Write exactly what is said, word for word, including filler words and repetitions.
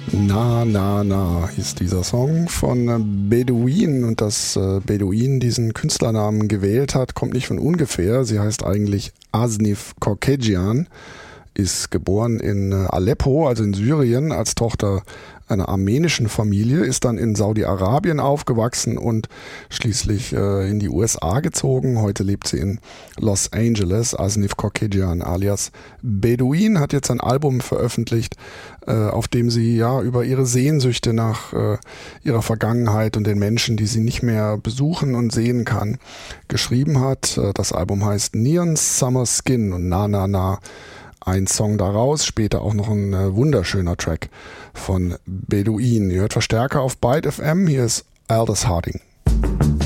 Na, na, na hieß dieser Song von Bedouin, und dass Bedouin diesen Künstlernamen gewählt hat, kommt nicht von ungefähr. Sie heißt eigentlich Asnif Korkegjian, ist geboren in Aleppo, also in Syrien, als Tochter einer armenischen Familie, ist dann in Saudi-Arabien aufgewachsen und schließlich äh, in die U S A gezogen. Heute lebt sie in Los Angeles. Asnif Korkegjian alias Bedouin hat jetzt ein Album veröffentlicht, äh, auf dem sie ja über ihre Sehnsüchte nach äh, ihrer Vergangenheit und den Menschen, die sie nicht mehr besuchen und sehen kann, geschrieben hat. Äh, das Album heißt Neon Summer Skin und Na Na Na. Ein Song daraus, später auch noch ein äh, wunderschöner Track von Bedouin. Ihr hört Verstärker auf Byte F M, hier ist Aldous Harding.